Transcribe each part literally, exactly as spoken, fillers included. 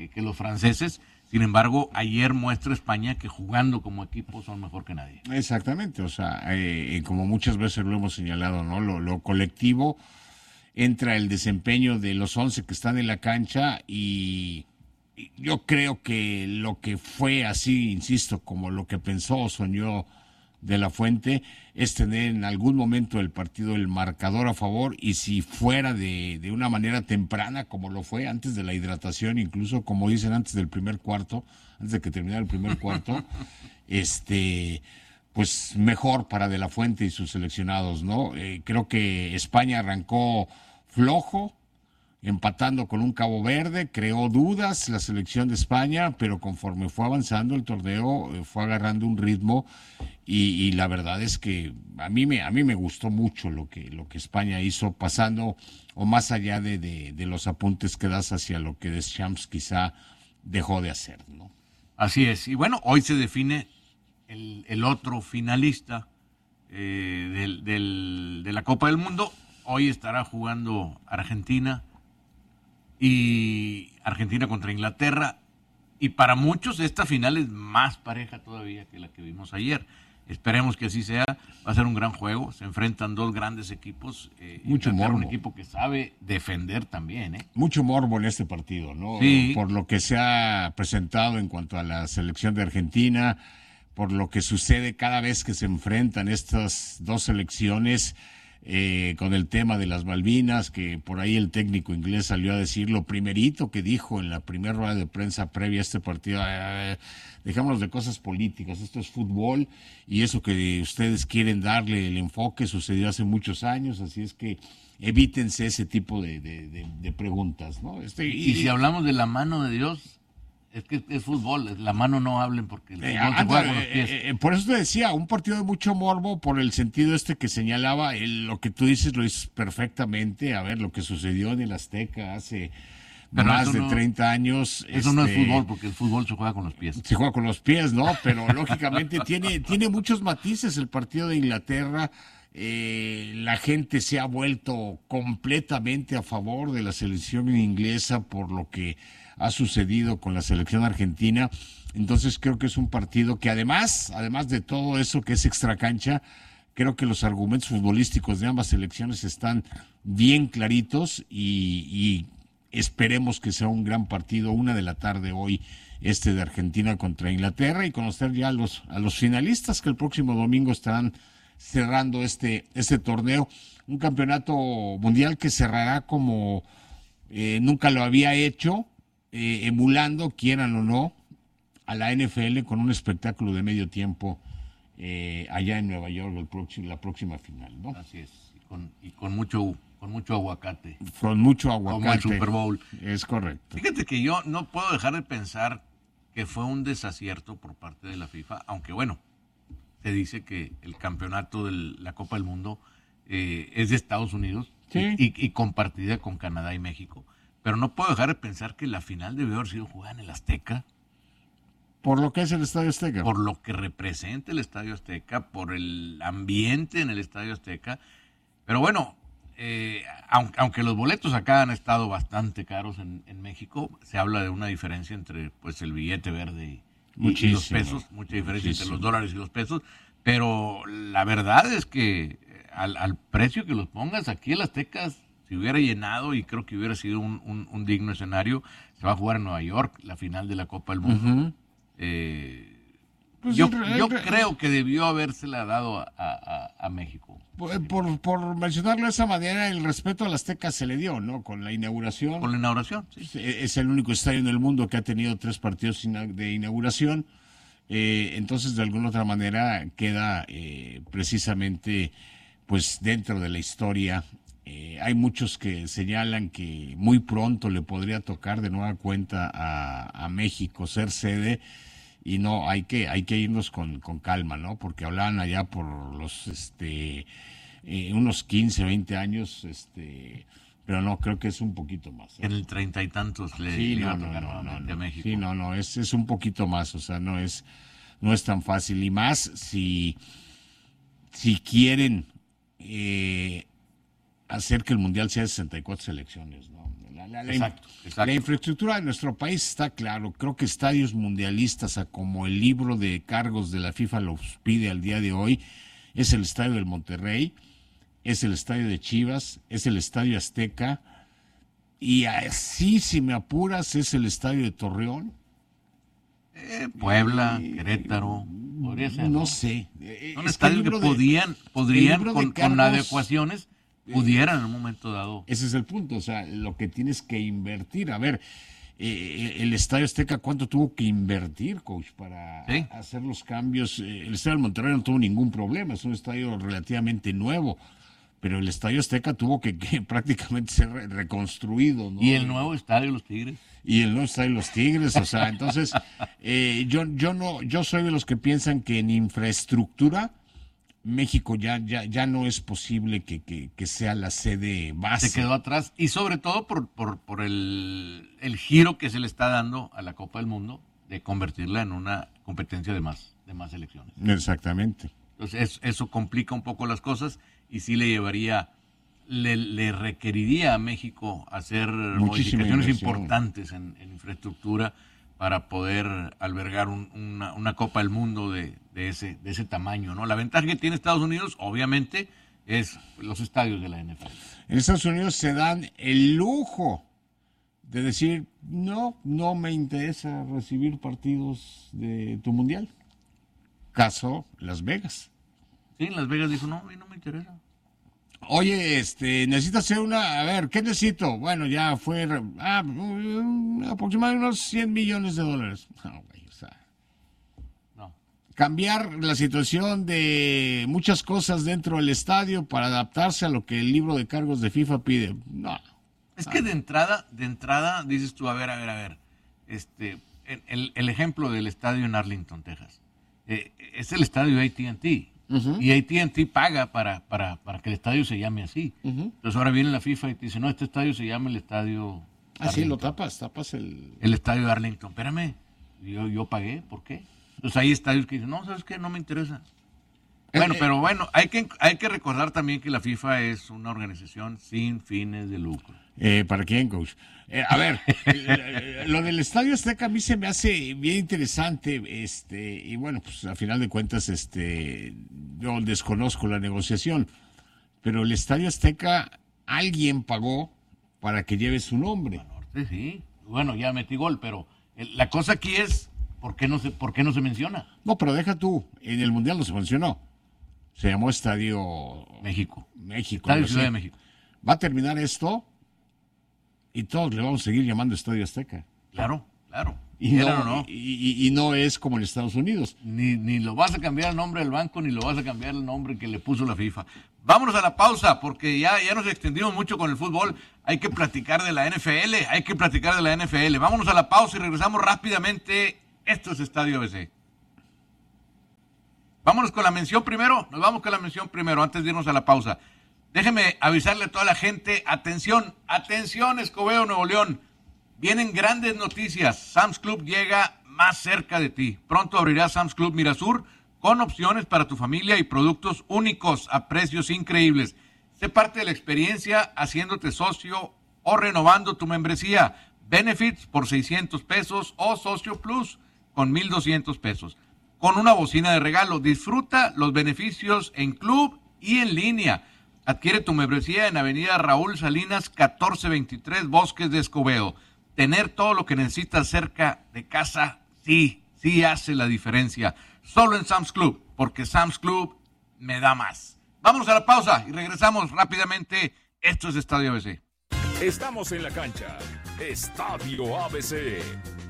que los franceses. Sin embargo, ayer muestra España que jugando como equipo son mejor que nadie. Exactamente, o sea, eh, como muchas veces lo hemos señalado, ¿no? Lo, lo colectivo entra el desempeño de los once que están en la cancha y yo creo que lo que fue así, insisto, como lo que pensó o soñó de la Fuente, es tener en algún momento del partido el marcador a favor, y si fuera de, de una manera temprana, como lo fue antes de la hidratación, incluso como dicen antes del primer cuarto, antes de que terminara el primer cuarto, este, pues mejor para De la Fuente y sus seleccionados, ¿no? Eh, creo que España arrancó flojo, empatando con un Cabo Verde, creó dudas la selección de España, pero conforme fue avanzando el torneo, eh, fue agarrando un ritmo y, y la verdad es que a mí me a mí me gustó mucho lo que lo que España hizo, pasando o más allá de, de, de los apuntes que das hacia lo que Deschamps quizá dejó de hacer, ¿no? Así es, y bueno, hoy se define el, el otro finalista eh, del, del, de la Copa del Mundo. Hoy estará jugando Argentina y Argentina contra Inglaterra, y para muchos esta final es más pareja todavía que la que vimos ayer. Esperemos que así sea, va a ser un gran juego, se enfrentan dos grandes equipos, eh, mucho morbo, un equipo que sabe defender también, ¿eh? Mucho morbo en este partido, ¿no? Sí. Por lo que se ha presentado en cuanto a la selección de Argentina, por lo que sucede cada vez que se enfrentan estas dos selecciones. Eh, con el tema de las Malvinas, que por ahí el técnico inglés salió a decir lo primerito que dijo en la primera rueda de prensa previa a este partido: eh, dejémonos de cosas políticas, esto es fútbol, y eso que ustedes quieren darle el enfoque sucedió hace muchos años, así es que evítense ese tipo de, de, de, de preguntas, ¿no? Este, y, y si hablamos de la mano de Dios, es que es fútbol, la mano no hablen porque el fútbol eh, se juega con los pies. Eh, eh, por eso te decía, un partido de mucho morbo, por el sentido este que señalaba, el, lo que tú dices lo dices perfectamente. A ver, lo que sucedió en el Azteca hace Pero más de no, treinta años. Eso este, no es fútbol, porque el fútbol se juega con los pies. Se juega con los pies, ¿no? Pero lógicamente tiene, tiene muchos matices el partido de Inglaterra. Eh, la gente se ha vuelto completamente a favor de la selección inglesa por lo que ha sucedido con la selección argentina. Entonces creo que es un partido que además, además de todo eso que es extracancha, creo que los argumentos futbolísticos de ambas selecciones están bien claritos y, y esperemos que sea un gran partido, una de la tarde hoy, este de Argentina contra Inglaterra, y conocer ya a los, a los finalistas que el próximo domingo estarán cerrando este, este torneo. Un campeonato mundial que cerrará como eh, nunca lo había hecho, eh, emulando, quieran o no, a la N F L con un espectáculo de medio tiempo eh, allá en Nueva York el próximo, la próxima final, ¿no? Así es, y con, y con mucho con mucho aguacate. Con mucho aguacate. Como el Super Bowl. Es correcto. Fíjate que yo no puedo dejar de pensar que fue un desacierto por parte de la FIFA, aunque bueno, se dice que el campeonato de la Copa del Mundo eh, es de Estados Unidos, sí, y, y compartida con Canadá y México. Pero no puedo dejar de pensar que la final debió haber sido jugada en el Azteca. Por lo que es el Estadio Azteca. Por lo que representa el Estadio Azteca, por el ambiente en el Estadio Azteca. Pero bueno, eh, aunque, aunque los boletos acá han estado bastante caros en, en México, se habla de una diferencia entre pues el billete verde y, y los pesos, mucha diferencia muchísimo. entre los dólares y los pesos. Pero la verdad es que al, al precio que los pongas, aquí el Azteca se hubiera llenado y creo que hubiera sido un, un, un digno escenario. Se va a jugar en Nueva York, la final de la Copa del Mundo. Uh-huh. Eh, pues yo, el, el, yo creo que debió habérsela dado a, a, a México. Por, por, por mencionarlo de esa manera, el respeto al Azteca se le dio, ¿no? Con la inauguración. Con la inauguración, sí. Es el único estadio en el mundo que ha tenido tres partidos de inauguración. Eh, entonces, de alguna otra manera, queda eh, precisamente pues dentro de la historia. Eh, hay muchos que señalan que muy pronto le podría tocar de nueva cuenta a, a México ser sede. Y no, hay que hay que irnos con, con calma, ¿no? Porque hablaban allá por los, este, eh, unos quince, veinte años, este, pero no, creo que es un poquito más. ¿eh? En el treinta y tantos le sí, iba no, a tocar no, no, no, a México. Sí, no, no, es, es un poquito más, o sea, no es, no es tan fácil. Y más si, si quieren eh, hacer que el Mundial sea de sesenta y cuatro selecciones, ¿no? La, la, la, exacto, exacto. La infraestructura de nuestro país está claro. Creo que estadios mundialistas, a como el libro de cargos de la FIFA los pide al día de hoy, es el estadio del Monterrey, es el estadio de Chivas, es el estadio Azteca, y así, si me apuras, es el estadio de Torreón. Eh, Puebla, eh, Querétaro, podría ser. No, ¿no? sé. Son estadios que de, podían, podrían con, cargos, con adecuaciones, pudieran en un momento dado. Ese es el punto, o sea, lo que tienes que invertir. A ver, eh, el Estadio Azteca, ¿cuánto tuvo que invertir, coach, para ¿Sí? hacer los cambios? El Estadio del Monterrey no tuvo ningún problema, es un estadio relativamente nuevo. Pero el Estadio Azteca tuvo que, que prácticamente ser re- reconstruido, ¿no? Y el nuevo Estadio de los Tigres. Y el nuevo Estadio de los Tigres, o sea, entonces, eh, yo, yo no, yo soy de los que piensan que en infraestructura México ya, ya, ya no es posible que, que, que sea la sede base. Se quedó atrás, y sobre todo por, por, por el, el giro que se le está dando a la Copa del Mundo de convertirla en una competencia de más, de más selecciones. Exactamente. Entonces, eso, eso complica un poco las cosas. Y sí le llevaría, le, le requeriría a México hacer Muchísima modificaciones inversión. importantes en, en infraestructura para poder albergar un, una, una Copa del Mundo de, de, ese, de ese tamaño, ¿no? La ventaja que tiene Estados Unidos, obviamente, es los estadios de la N F L. En Estados Unidos se dan el lujo de decir, no, no me interesa recibir partidos de tu mundial. Caso Las Vegas. Sí, en Las Vegas dijo, no, a mí no me interesa. Oye, este, necesitas hacer una, a ver, ¿qué necesito? Bueno, ya fue, ah, aproximadamente unos cien millones de dólares. No, güey, o sea. No. Cambiar la situación de muchas cosas dentro del estadio para adaptarse a lo que el libro de cargos de FIFA pide. No. Es que de entrada, de entrada, dices tú, a ver, a ver, a ver, este, el, el ejemplo del estadio en Arlington, Texas, eh, es el estadio de A T and T. Uh-huh. Y A T and T paga para, para, para que el estadio se llame así. Uh-huh. Entonces ahora viene la FIFA y te dice, no, este estadio se llama el estadio... Ah, sí, lo tapas, tapas el... El estadio de Arlington. Espérame, yo, yo pagué, ¿por qué? Entonces hay estadios que dicen, no, ¿sabes qué? No me interesa. Eh, bueno, eh, pero bueno, hay que, hay que recordar también que la FIFA es una organización sin fines de lucro. Eh, ¿Para quién, coach? Eh, a ver, lo del Estadio Azteca a mí se me hace bien interesante, este, y bueno, pues a final de cuentas, este, yo desconozco la negociación, pero el Estadio Azteca, alguien pagó para que lleve su nombre. Sí, sí, bueno, ya metí gol, pero el, la cosa aquí es, ¿por qué no se, por qué no se menciona? No, pero deja tú, en el Mundial no se mencionó, se llamó Estadio México. México. Estadio Ciudad de México. Va a terminar esto y todos le vamos a seguir llamando Estadio Azteca. Claro, claro. Y no, no. Y, y, y no es como en Estados Unidos. Ni, ni lo vas a cambiar el nombre del banco, ni lo vas a cambiar el nombre que le puso la FIFA. Vámonos a la pausa, porque ya, ya nos extendimos mucho con el fútbol. Hay que platicar de la N F L, hay que platicar de la N F L. Vámonos a la pausa y regresamos rápidamente. Esto es Estadio A B C. Vámonos con la mención primero. Nos vamos con la mención primero, antes de irnos a la pausa. Déjeme avisarle a toda la gente, atención, atención Escobedo, Nuevo León. Vienen grandes noticias. Sam's Club llega más cerca de ti. Pronto abrirá Sam's Club Mirasur con opciones para tu familia y productos únicos a precios increíbles. Sé parte de la experiencia haciéndote socio o renovando tu membresía. Benefits por seiscientos pesos o Socio Plus con mil doscientos pesos. Con una bocina de regalo. Disfruta los beneficios en club y en línea. Adquiere tu membresía en Avenida Raúl Salinas, catorce veintitrés, Bosques de Escobedo. Tener todo lo que necesitas cerca de casa, sí, sí hace la diferencia. Solo en Sam's Club, porque Sam's Club me da más. Vámonos a la pausa y regresamos rápidamente. Esto es Estadio A B C. Estamos en la cancha. Estadio A B C.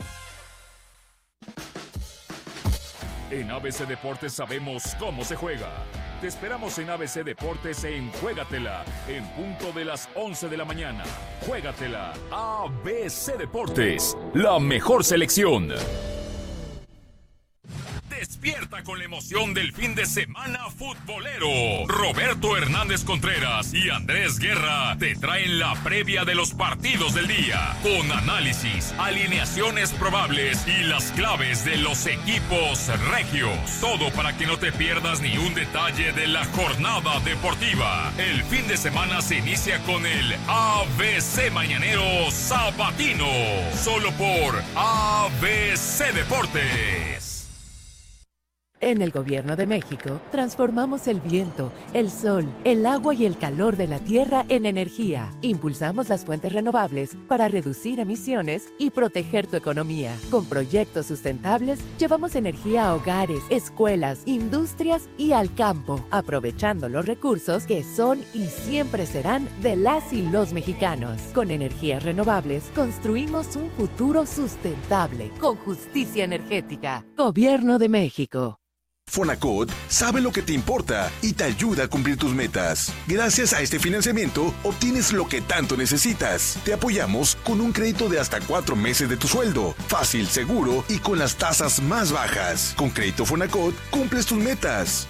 En A B C Deportes sabemos cómo se juega. Te esperamos en A B C Deportes en Juégatela, en punto de las once de la mañana. Juégatela, A B C Deportes, la mejor selección. Des- Despierta con la emoción del fin de semana futbolero. Roberto Hernández Contreras y Andrés Guerra te traen la previa de los partidos del día, con análisis, alineaciones probables y las claves de los equipos regios. Todo para que no te pierdas ni un detalle de la jornada deportiva. El fin de semana se inicia con el A B C Mañanero Sabatino, solo por A B C Deportes. En el Gobierno de México, transformamos el viento, el sol, el agua y el calor de la tierra en energía. Impulsamos las fuentes renovables para reducir emisiones y proteger tu economía. Con proyectos sustentables, llevamos energía a hogares, escuelas, industrias y al campo, aprovechando los recursos que son y siempre serán de las y los mexicanos. Con energías renovables, construimos un futuro sustentable, con justicia energética. Gobierno de México. Fonacot sabe lo que te importa y te ayuda a cumplir tus metas. Gracias a este financiamiento, obtienes lo que tanto necesitas. Te apoyamos con un crédito de hasta cuatro meses de tu sueldo. Fácil, seguro y con las tasas más bajas. Con Crédito Fonacot, cumples tus metas.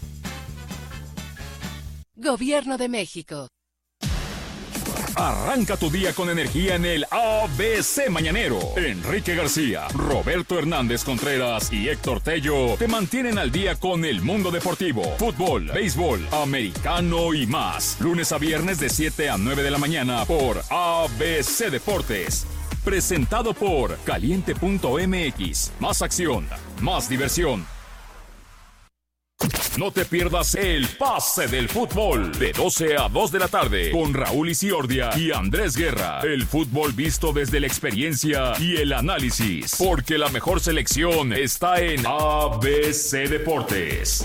Gobierno de México. Arranca tu día con energía en el A B C Mañanero. Enrique García, Roberto Hernández Contreras y Héctor Tello te mantienen al día con el mundo deportivo, fútbol, béisbol, americano y más. Lunes a viernes de siete a nueve de la mañana por A B C Deportes. Presentado por Caliente punto M X. Más acción, más diversión. No te pierdas el pase del fútbol de doce a dos de la tarde con Raúl Isiordia y Andrés Guerra. El fútbol visto desde la experiencia y el análisis, porque la mejor selección está en A B C Deportes.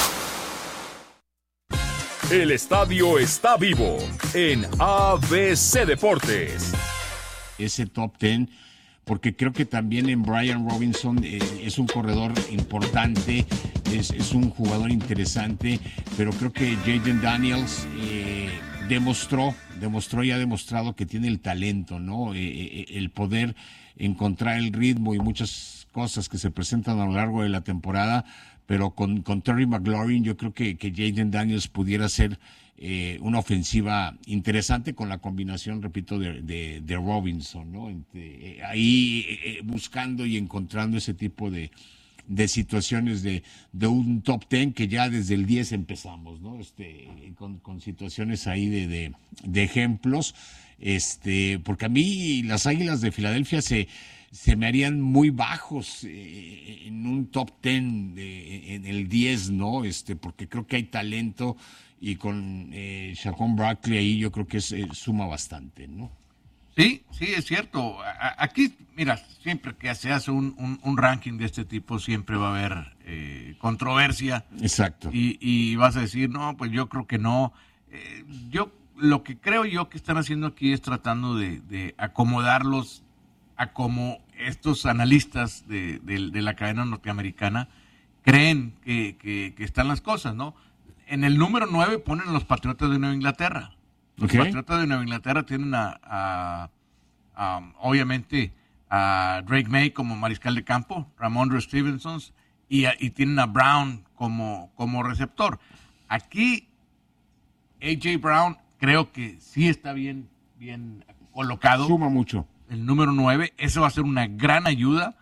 El estadio está vivo en A B C Deportes. Ese top ten, porque creo que también en Brian Robinson eh, es un corredor importante, es, es un jugador interesante, pero creo que Jayden Daniels eh, demostró, demostró y ha demostrado que tiene el talento, ¿no? Eh, eh, el poder encontrar el ritmo y muchas cosas que se presentan a lo largo de la temporada, pero con, con Terry McLaurin yo creo que, que Jayden Daniels pudiera ser Eh, una ofensiva interesante con la combinación, repito, de, de, de Robinson, ¿no? Entre, eh, ahí eh, buscando y encontrando ese tipo de, de situaciones de, de un top ten que ya desde el diez empezamos, ¿no? Este, con, con situaciones ahí de, de, de ejemplos, este, porque a mí las Águilas de Filadelfia se se me harían muy bajos eh, en un top ten, de, en el diez, ¿no? Este, porque creo que hay talento y con eh, Saquon Barkley ahí yo creo que es, eh, suma bastante, ¿no? Sí, sí, es cierto. A, aquí, mira, siempre que se hace un, un, un ranking de este tipo, siempre va a haber eh, controversia. Exacto. Y, y vas a decir, no, pues yo creo que no. Eh, yo, lo que creo yo que están haciendo aquí es tratando de, de acomodarlos a como estos analistas de, de, de la cadena norteamericana creen que, que, que están las cosas, ¿no? En el número nueve ponen a los Patriotas de Nueva Inglaterra. Los okay. Patriotas de Nueva Inglaterra tienen a, a, a, obviamente, a Drake May como mariscal de campo, Ramondre Stevenson, y, a, y tienen a Brown como, como receptor. Aquí, A J Brown creo que sí está bien, bien colocado. Suma mucho. El número nueve, eso va a ser una gran ayuda.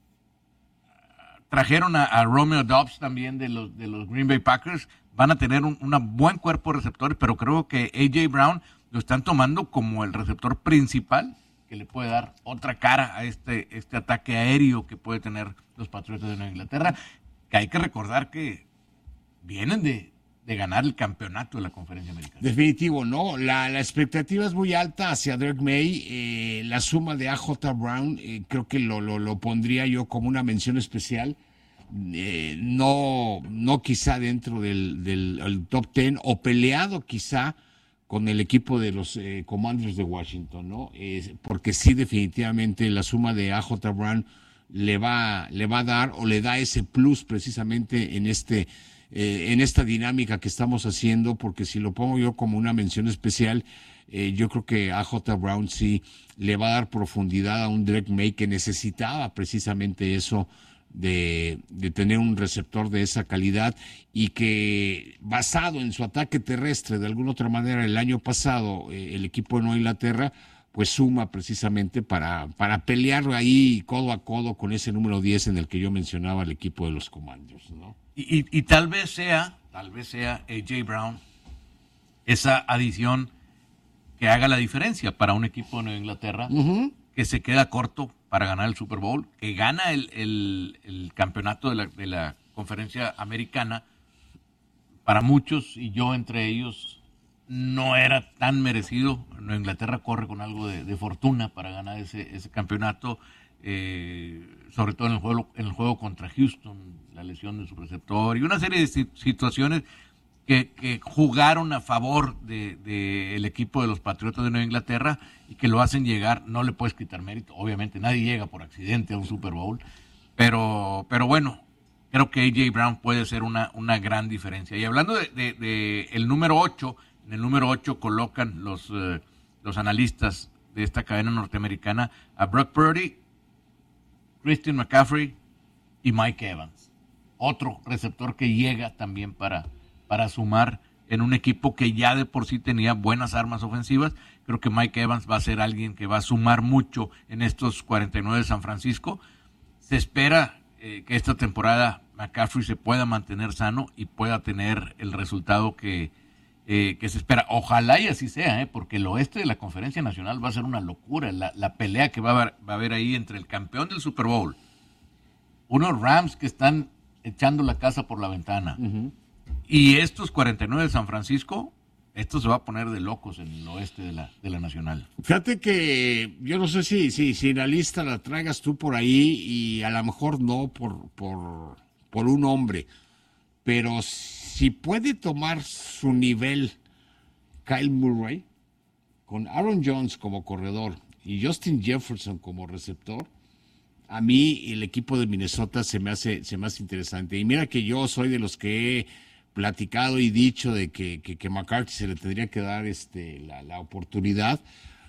Trajeron a, a Romeo Doubs también de los, de los Green Bay Packers. Van a tener un una buen cuerpo de receptores, pero creo que A J Brown lo están tomando como el receptor principal que le puede dar otra cara a este, este ataque aéreo que puede tener los Patriotas de Nueva Inglaterra, que hay que recordar que vienen de, de ganar el campeonato de la Conferencia Americana. Definitivo, ¿no? La, la expectativa es muy alta hacia Drake May. Eh, la suma de A J Brown eh, creo que lo, lo, lo pondría yo como una mención especial. Eh, no, no quizá dentro del, del el top ten o peleado quizá con el equipo de los eh, Commanders de Washington, ¿no? Eh, porque sí, definitivamente la suma de A J Brown le va, le va a dar o le da ese plus precisamente en este eh, en esta dinámica que estamos haciendo, porque si lo pongo yo como una mención especial, eh, yo creo que A J Brown sí le va a dar profundidad a un Drake May que necesitaba precisamente eso de, de tener un receptor de esa calidad y que basado en su ataque terrestre, de alguna otra manera, el año pasado eh, el equipo de Nueva Inglaterra pues suma precisamente para, para pelear ahí codo a codo con ese número diez en el que yo mencionaba el equipo de los Commanders, ¿no? Y, y, y tal vez sea, tal vez sea A J Brown esa adición que haga la diferencia para un equipo de Nueva Inglaterra, uh-huh, que se queda corto para ganar el Super Bowl, que gana el, el, el campeonato de la, de la conferencia americana. Para muchos, y yo entre ellos, no era tan merecido. Nueva Inglaterra corre con algo de, de fortuna para ganar ese, ese campeonato, eh, sobre todo en el, juego, en el juego contra Houston, la lesión de su receptor y una serie de situaciones que, que jugaron a favor del de, de equipo de los Patriotas de Nueva Inglaterra y que lo hacen llegar. No le puedes quitar mérito, obviamente nadie llega por accidente a un Super Bowl, pero, pero bueno, creo que A J Brown puede ser una, una gran diferencia. Y hablando de, de, de el número ocho, en el número ocho colocan los, uh, los analistas de esta cadena norteamericana a Brock Purdy, Christian McCaffrey y Mike Evans. Otro receptor que llega también para, para sumar en un equipo que ya de por sí tenía buenas armas ofensivas. Creo que Mike Evans va a ser alguien que va a sumar mucho en estos cuarenta y nueve de San Francisco. Se espera eh, que esta temporada McCaffrey se pueda mantener sano y pueda tener el resultado que, eh, que se espera. Ojalá y así sea, ¿eh? Porque el oeste de la Conferencia Nacional va a ser una locura. La, la pelea que va a, haber, va a haber ahí entre el campeón del Super Bowl, unos Rams que están echando la casa por la ventana, uh-huh, y estos cuarenta y nueve de San Francisco, esto se va a poner de locos en el oeste de la, de la Nacional. Fíjate que yo no sé si, si, si la lista la traigas tú por ahí y a lo mejor no por, por, por un hombre, pero si puede tomar su nivel Kyle Murray con Aaron Jones como corredor y Justin Jefferson como receptor, a mí el equipo de Minnesota se me hace, se me hace interesante. Y mira que yo soy de los que he platicado y dicho de que, que, que McCarthy se le tendría que dar este, la, la oportunidad,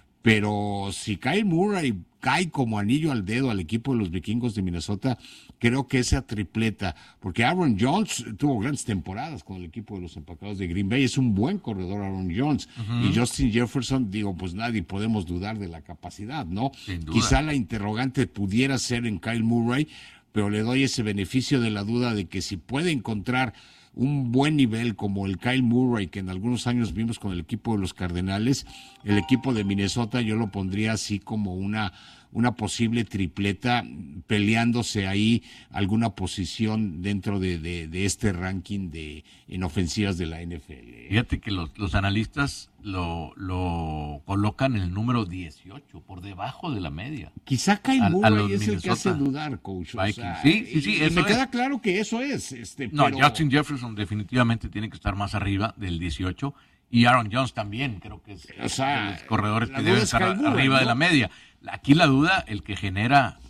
pero si Kyle Murray cae como anillo al dedo al equipo de los vikingos de Minnesota, creo que esa tripleta, porque Aaron Jones tuvo grandes temporadas con el equipo de los empacados de Green Bay, es un buen corredor Aaron Jones, uh-huh, y Justin Jefferson, digo, pues nadie podemos dudar de la capacidad, ¿no? Sin duda. Quizá la interrogante pudiera ser en Kyle Murray, pero le doy ese beneficio de la duda de que si puede encontrar un buen nivel como el Kyle Murray que en algunos años vimos con el equipo de los Cardenales, el equipo de Minnesota yo lo pondría así como una, una posible tripleta peleándose ahí alguna posición dentro de, de, de este ranking de en ofensivas de la N F L. Fíjate que los, los analistas lo, lo colocan en el número dieciocho, por debajo de la media. Quizá Kyle Murray es Minnesota el que hace dudar, coach. O sea, sí, sí, sí. Y eso me queda es. claro que eso es. Este, no, pero... Justin Jefferson definitivamente tiene que estar más arriba del dieciocho y Aaron Jones también, creo que es o sea, de los corredores que deben es estar Murray, arriba, ¿no?, de la media. Aquí la duda, el que genera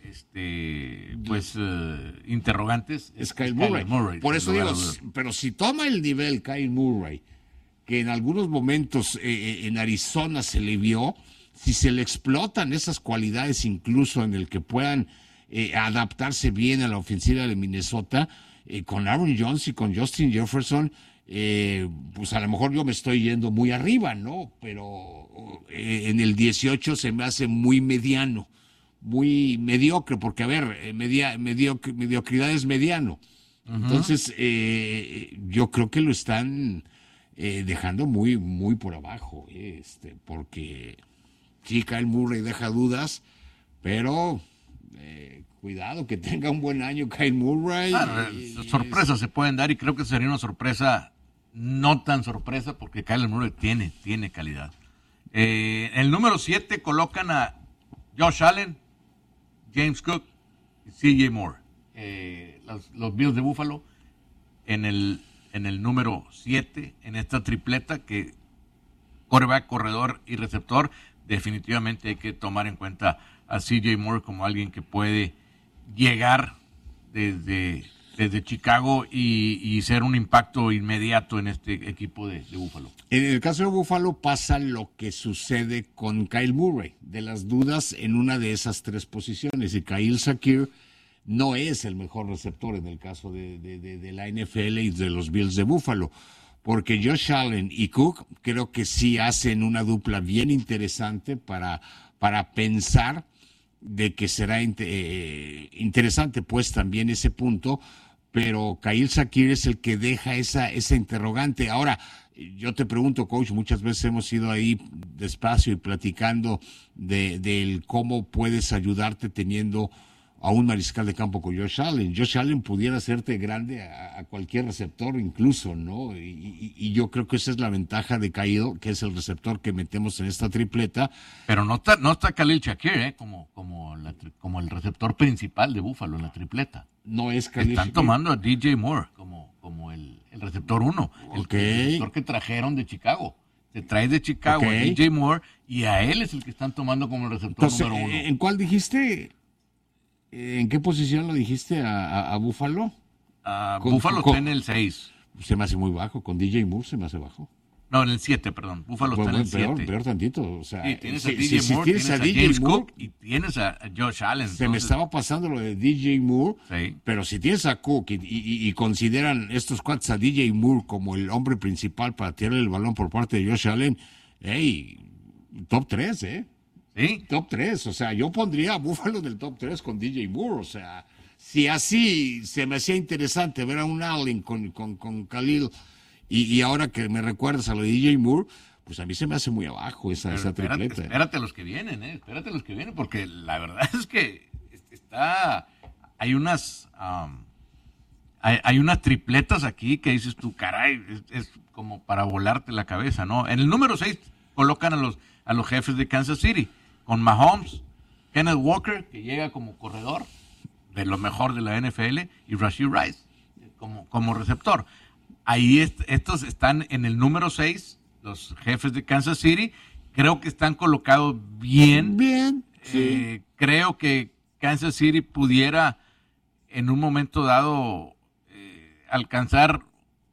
este pues uh, interrogantes es, es Kyle Murray. Murray. Por eso digo, pero si toma el nivel Kyle Murray, que en algunos momentos eh, en Arizona se le vio, si se le explotan esas cualidades incluso en el que puedan eh, adaptarse bien a la ofensiva de Minnesota, eh, con Aaron Jones y con Justin Jefferson, eh, pues a lo mejor yo me estoy yendo muy arriba, ¿no? Pero eh, en el dieciocho se me hace muy mediano, muy mediocre, porque a ver, eh, media, mediocre, mediocridad es mediano. Uh-huh. Entonces, eh, yo creo que lo están eh, dejando muy, muy por abajo, eh, este, porque sí, Kyle Murray deja dudas, pero eh, cuidado que tenga un buen año Kyle Murray. Ah, y, sorpresas es... se pueden dar y creo que sería una sorpresa, no tan sorpresa, porque Kyle Murray tiene, tiene calidad. Eh, el número siete colocan a Josh Allen, James Cook y C J Moore. Eh, los, los Bills de Buffalo en el, en el número siete, en esta tripleta que quarterback, corredor y receptor. Definitivamente hay que tomar en cuenta a C J Moore como alguien que puede llegar desde, desde Chicago y, y ser un impacto inmediato en este equipo de, de Buffalo. En el caso de Buffalo pasa lo que sucede con Kyle Murray, de las dudas en una de esas tres posiciones, y Kyle Shakir no es el mejor receptor en el caso de, de, de, de la N F L y de los Bills de Buffalo. Porque Josh Allen y Cook creo que sí hacen una dupla bien interesante para, para pensar de que será eh, interesante pues también ese punto, pero Khalil Shakir es el que deja esa, esa interrogante. Ahora, yo te pregunto, coach, muchas veces hemos ido ahí despacio y platicando de, de cómo puedes ayudarte teniendo a un mariscal de campo con Josh Allen. Josh Allen pudiera hacerte grande a, a cualquier receptor incluso, ¿no? Y, y, y yo creo que esa es la ventaja de Khalil, que es el receptor que metemos en esta tripleta. Pero no está, no está Khalil Shakir, ¿eh? Como, como, la, como el receptor principal de Buffalo en la tripleta. No es Khalil Están Shakir. tomando a D J Moore como, como el, el receptor uno, el, Okay. el receptor que trajeron de Chicago. Se trae de Chicago Okay. a D J Moore y a él es el que están tomando como el receptor Entonces, número uno. ¿en cuál dijiste? ¿En qué posición lo dijiste a, a, a Buffalo? Uh, con- Buffalo con- está en el seis. Se me hace muy bajo. Con D J Moore se me hace bajo. No, en el siete, perdón. Buffalo Bueno, está en el peor, siete. peor tantito. O sea, Sí, tienes si, a D J si- si Moore, tienes tienes a a D J James Moore, Cook y tienes a a Josh Allen. se me Entonces, estaba pasando lo de D J Moore, Sí. pero si tienes a Cook y, y- y consideran estos cuates a D J Moore como el hombre principal para tirarle el balón por parte de Josh Allen, hey, top tres, ¿eh? Sí, Top tres, o sea, yo pondría a Buffalo del top tres con D J Moore, o sea, si así se me hacía interesante ver a un Allen con, con, con Khalil y, y ahora que me recuerdas a lo de D J Moore, pues a mí se me hace muy abajo esa, pero esa espérate, tripleta. espérate a los que vienen, ¿eh? Espérate a los que vienen, porque la verdad es que está, hay unas, um, hay, hay unas tripletas aquí que dices tú, caray, es, es como para volarte la cabeza, ¿no? En el número seis colocan a los, a los jefes de Kansas City, con Mahomes, Kenneth Walker, que llega como corredor, de lo mejor de la N F L, y Rashee Rice, como, como receptor. Ahí est- estos están en el número seis, los jefes de Kansas City. Creo que están colocados bien. Bien, sí. Eh, creo que Kansas City pudiera en un momento dado eh, alcanzar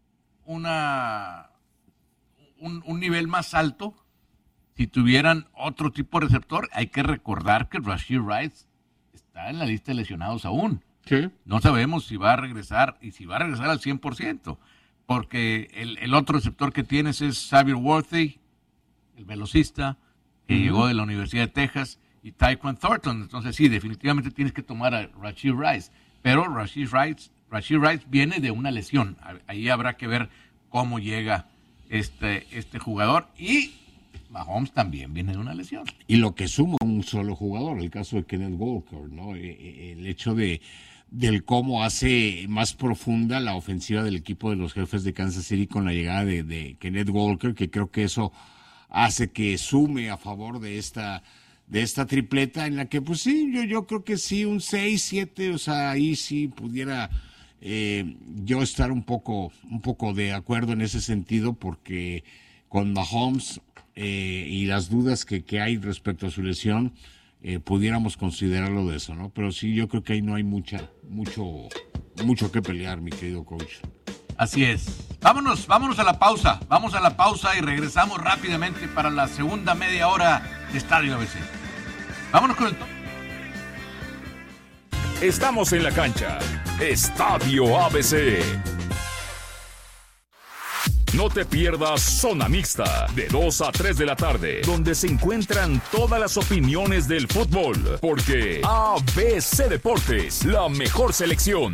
una un, un nivel más alto si tuvieran otro tipo de receptor. Hay que recordar que Rashee Rice está en la lista de lesionados aún. Sí. No sabemos si va a regresar y si va a regresar al cien por ciento, porque el, el otro receptor que tienes es Xavier Worthy, el velocista, que Ujú. llegó de la Universidad de Texas, y Tyquan Thornton. Entonces sí, definitivamente tienes que tomar a Rashee Rice, pero Rashee Rice, Rashee Rice viene de una lesión. Ahí habrá que ver cómo llega este, este jugador, y Mahomes también viene de una lesión. Y lo que suma un solo jugador, el caso de Kenneth Walker, ¿no? Eh, eh, El hecho de del cómo hace más profunda la ofensiva del equipo de los jefes de Kansas City con la llegada de, de Kenneth Walker, que creo que eso hace que sume a favor de esta de esta tripleta en la que pues sí, yo yo creo que sí, un seis, siete, o sea, ahí sí pudiera eh, yo estar un poco un poco de acuerdo en ese sentido, porque con Mahomes eh, y las dudas que, que hay respecto a su lesión, eh, pudiéramos considerarlo de eso, ¿no? Pero sí, yo creo que ahí no hay mucha, mucho, mucho que pelear, mi querido coach. Así es. Vámonos, vámonos a la pausa. Vamos a la pausa y regresamos rápidamente para la segunda media hora de Estadio A B C. Vámonos con el top. Estamos en la cancha. Estadio A B C. No te pierdas Zona Mixta, de dos a tres de la tarde, donde se encuentran todas las opiniones del fútbol, porque A B C Deportes, la mejor selección.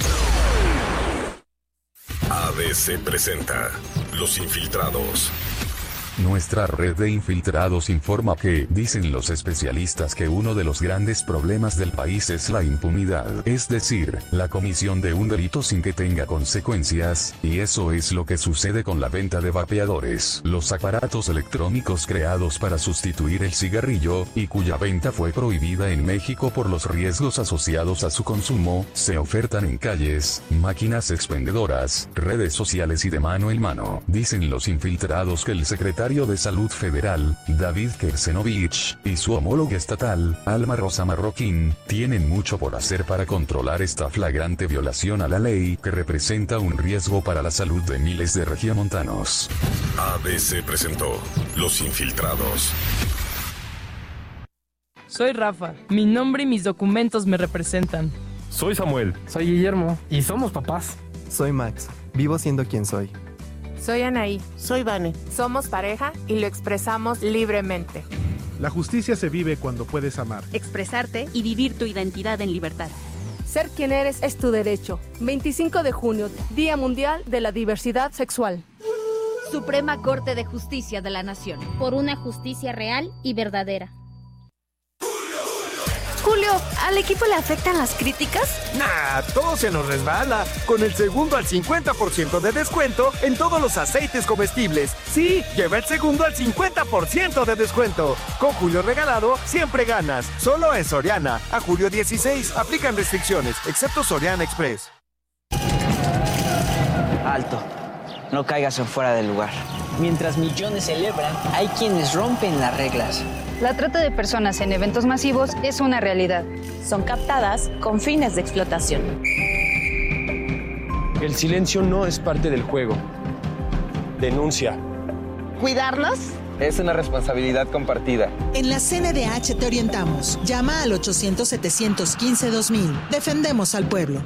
A B C presenta Los Infiltrados. Nuestra red de infiltrados informa que, dicen los especialistas, que uno de los grandes problemas del país es la impunidad, es decir, la comisión de un delito sin que tenga consecuencias, y eso es lo que sucede con la venta de vapeadores, los aparatos electrónicos creados para sustituir el cigarrillo, y cuya venta fue prohibida en México por los riesgos asociados a su consumo, se ofertan en calles, máquinas expendedoras, redes sociales y de mano en mano. Dicen los infiltrados que el secretario de Salud Federal, David Kersenovich, y su homóloga estatal, Alma Rosa Marroquín, tienen mucho por hacer para controlar esta flagrante violación a la ley que representa un riesgo para la salud de miles de regiomontanos. A B C presentó Los Infiltrados. Soy Rafa. Mi nombre y mis documentos me representan. Soy Samuel. Soy Guillermo. Y somos papás. Soy Max. Vivo siendo quien soy. Soy Anaí. Soy Vane. Somos pareja y lo expresamos libremente. La justicia se vive cuando puedes amar, expresarte y vivir tu identidad en libertad. Ser quien eres es tu derecho. veinticinco de junio, Día Mundial de la Diversidad Sexual. Suprema Corte de Justicia de la Nación. Por una justicia real y verdadera. Julio, ¿al equipo le afectan las críticas? Nah, todo se nos resbala. Con el segundo al cincuenta por ciento de descuento en todos los aceites comestibles. Sí, lleva el segundo al cincuenta por ciento de descuento. Con Julio regalado, siempre ganas. Solo en Soriana. A julio dieciséis, aplican restricciones, excepto Soriana Express. Alto. No caigas en fuera del lugar. Mientras millones celebran, hay quienes rompen las reglas. La trata de personas en eventos masivos es una realidad. Son captadas con fines de explotación. El silencio no es parte del juego. Denuncia. ¿Cuidarnos? Es una responsabilidad compartida. En la C N D H te orientamos. Llama al ochocientos, setecientos quince, dos mil. Defendemos al pueblo.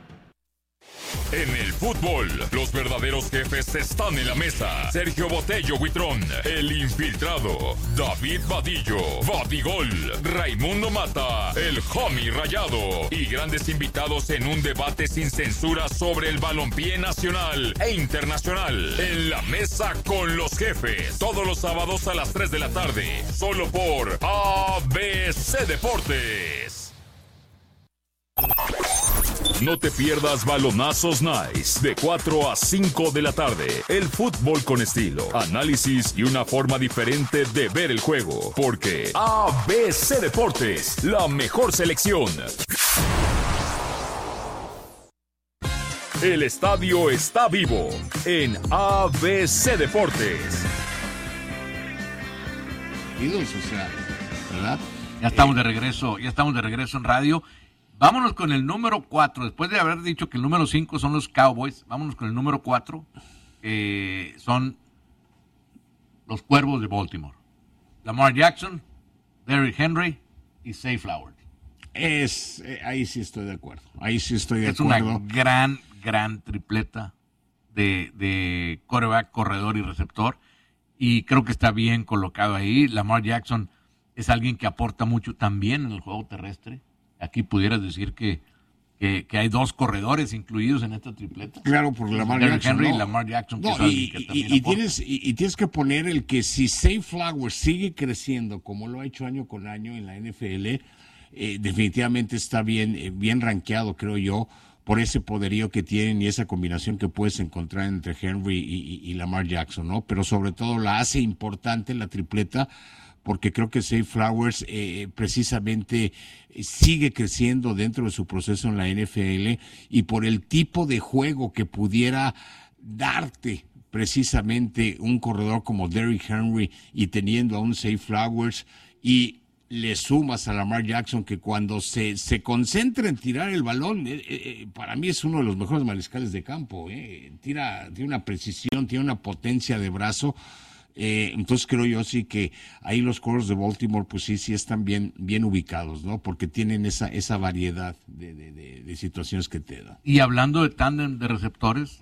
En el fútbol, los verdaderos jefes están en la mesa. Sergio Botello Huitrón, el infiltrado. David Vadillo, Badigol. Raimundo Mata, el homie rayado. Y grandes invitados en un debate sin censura sobre el balompié nacional e internacional. En la mesa con los jefes. Todos los sábados a las tres de la tarde. Solo por A B C Deportes. No te pierdas Balonazos Nice de cuatro a cinco de la tarde. El fútbol con estilo, análisis y una forma diferente de ver el juego. Porque A B C Deportes, la mejor selección. El estadio está vivo en A B C Deportes. O sea, ¿verdad? Ya estamos de regreso, ya estamos de regreso en radio. Vámonos con el número cuatro. Después de haber dicho que el número cinco son los Cowboys, vámonos con el número cuatro. Eh, son los Cuervos de Baltimore. Lamar Jackson, Derrick Henry y Zay Flowers. Es, eh, ahí sí estoy de acuerdo. Ahí sí estoy de es acuerdo. Es una gran, gran tripleta de, de quarterback, corredor y receptor. Y creo que está bien colocado ahí. Lamar Jackson es alguien que aporta mucho también en el juego terrestre. Aquí pudieras decir que, que, que hay dos corredores incluidos en esta tripleta. Claro, por Lamar Derrick Jackson. Henry No. y Lamar Jackson. No, que es y, que y, y, tienes, y, y tienes que poner el que si Zay Flowers sigue creciendo como lo ha hecho año con año en la N F L, eh, definitivamente está bien, eh, bien rankeado, creo yo, por ese poderío que tienen y esa combinación que puedes encontrar entre Henry y, y, y Lamar Jackson, ¿no? Pero sobre todo la hace importante la tripleta, porque creo que Zay Flowers eh, precisamente sigue creciendo dentro de su proceso en la N F L y por el tipo de juego que pudiera darte precisamente un corredor como Derrick Henry y teniendo a un Zay Flowers y le sumas a Lamar Jackson que cuando se, se concentra en tirar el balón, eh, eh, para mí es uno de los mejores mariscales de campo, eh. Tira, tiene una precisión, tiene una potencia de brazo. Eh, entonces creo yo sí que ahí los Cuervos de Baltimore pues sí, sí están bien, bien ubicados, ¿no? Porque tienen esa, esa variedad de, de, de, de situaciones que te dan. Y hablando de tándem de receptores,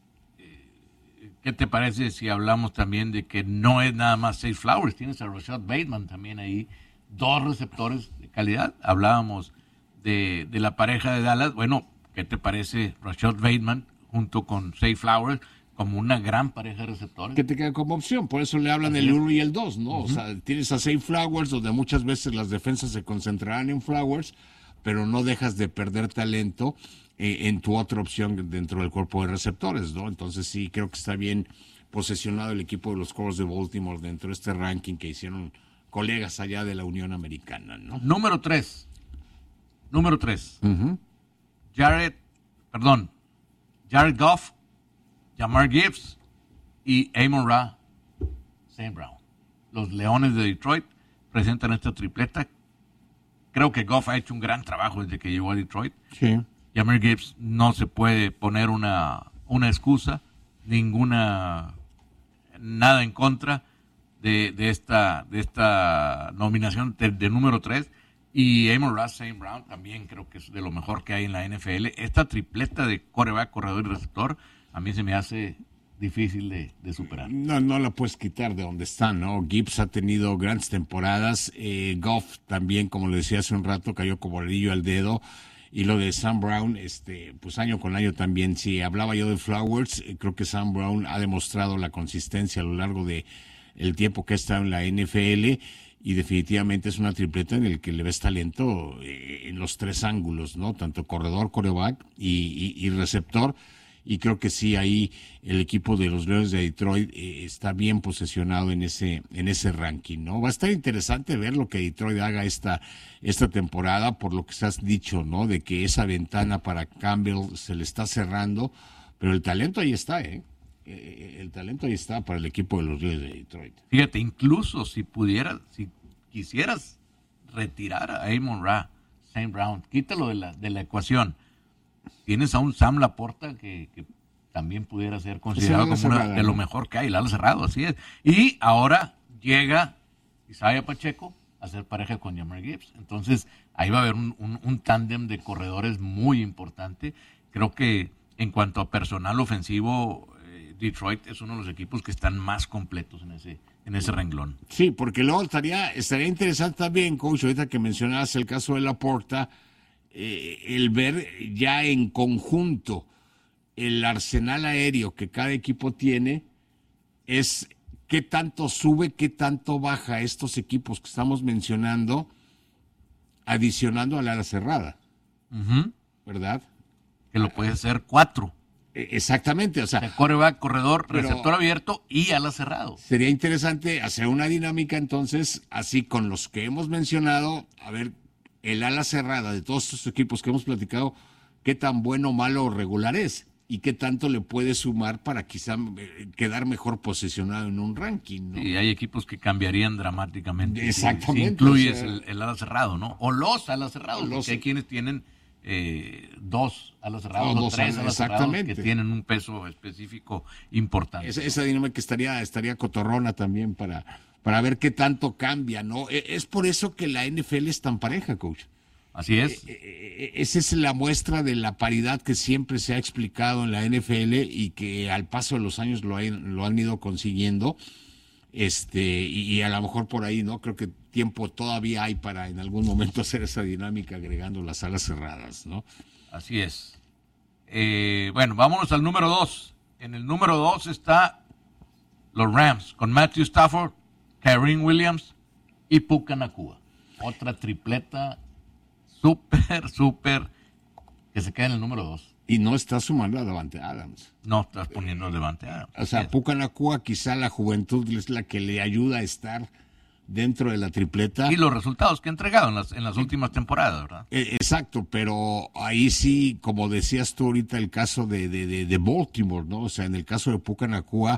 ¿qué te parece si hablamos también de que no es nada más Zay Flowers? Tienes a Rashad Bateman también ahí, dos receptores de calidad. Hablábamos de, de la pareja de Dallas. Bueno, ¿qué te parece Rashad Bateman junto con Zay Flowers? Como una gran pareja de receptores. Que te queda como opción, por eso le hablan el uno y el dos, ¿no? Uh-huh. O sea, tienes a Zay Flowers, donde muchas veces las defensas se concentrarán en Flowers, pero no dejas de perder talento eh, en tu otra opción dentro del cuerpo de receptores, ¿no? Entonces sí, creo que está bien posesionado el equipo de los Cuervos de Baltimore dentro de este ranking que hicieron colegas allá de la Unión Americana, ¿no? Número tres. Número tres. Uh-huh. Jared, perdón, Jared Goff, Jahmyr Gibbs y Amon-Ra Saint Brown. Los Leones de Detroit presentan esta tripleta. Creo que Goff ha hecho un gran trabajo desde que llegó a Detroit. Sí. Jahmyr Gibbs no se puede poner una, una excusa, ninguna, nada en contra de, de, esta, de esta nominación de, de número tres. Y Amon-Ra Saint Brown también creo que es de lo mejor que hay en la N F L. Esta tripleta de quarterback, corredor y receptor, a mí se me hace difícil de, de superar. No, no la puedes quitar de donde está, ¿no? Gibbs ha tenido grandes temporadas. Eh, Goff también, como le decía hace un rato, cayó como anillo al dedo. Y lo de Sam Brown, este, pues año con año también. Si hablaba yo de Flowers, eh, creo que Sam Brown ha demostrado la consistencia a lo largo de el tiempo que ha estado en la N F L. Y definitivamente es una tripleta en el que le ves talento eh, en los tres ángulos, ¿no? Tanto corredor, quarterback y, y, y receptor. Y creo que sí, ahí el equipo de los Leones de Detroit eh, está bien posesionado en ese en ese ranking, ¿no? Va a estar interesante ver lo que Detroit haga esta esta temporada, por lo que se has dicho, ¿no? De que esa ventana para Campbell se le está cerrando, pero el talento ahí está, ¿eh? eh el talento ahí está para el equipo de los Leones de Detroit. Fíjate, incluso si pudieras, si quisieras retirar a Amon-Ra Saint Brown, quítalo de la, de la ecuación. Tienes a un Sam Laporta que, que también pudiera ser considerado como una de lo mejor que hay, el ala cerrado, así es. Y ahora llega Isaiah Pacheco a ser pareja con Jahmyr Gibbs. Entonces, ahí va a haber un, un, un tándem de corredores muy importante. Creo que en cuanto a personal ofensivo, eh, Detroit es uno de los equipos que están más completos en ese, en ese renglón. Sí, porque luego estaría, estaría interesante también, coach, ahorita que mencionabas el caso de Laporta, Eh, el ver ya en conjunto el arsenal aéreo que cada equipo tiene, es qué tanto sube, qué tanto baja estos equipos que estamos mencionando, adicionando al ala cerrada, uh-huh. ¿verdad? Que lo puede ser cuatro. Exactamente, o sea, el quarterback, corredor, receptor abierto y ala cerrado. Sería interesante hacer una dinámica entonces, así con los que hemos mencionado, a ver, el ala cerrada de todos estos equipos que hemos platicado, qué tan bueno, malo o regular es y qué tanto le puede sumar para quizá quedar mejor posicionado en un ranking, ¿no? Y hay equipos que cambiarían dramáticamente. Exactamente. Si, si incluyes o sea, el, el ala cerrado, ¿no? O los alas cerrados, los, porque hay quienes tienen eh, dos alas cerrados o o tres alas cerrados que tienen un peso específico importante. Esa, esa dinámica estaría, estaría cotorrona también para... para ver qué tanto cambia, ¿no? Es por eso que la N F L es tan pareja, coach. Así es. Esa es la muestra de la paridad que siempre se ha explicado en la N F L y que al paso de los años lo, hay, lo han ido consiguiendo. Este, y, y a lo mejor por ahí, ¿no? Creo que tiempo todavía hay para en algún momento hacer esa dinámica agregando las alas cerradas, ¿no? Así es. Eh, bueno, vámonos al número dos. En el número dos está los Rams con Matthew Stafford, Kyren Williams y Puka Nacua. Otra tripleta súper, súper que se queda en el número dos. Y no estás sumando a Davante Adams. No estás poniendo a Davante Adams. O sea, Puka Nacua quizá la juventud es la que le ayuda a estar dentro de la tripleta. Y los resultados que ha entregado en las, en las últimas temporadas, ¿verdad? Eh, exacto, pero ahí sí, como decías tú ahorita, el caso de, de, de, de Baltimore, ¿no? O sea, en el caso de Puka Nacua,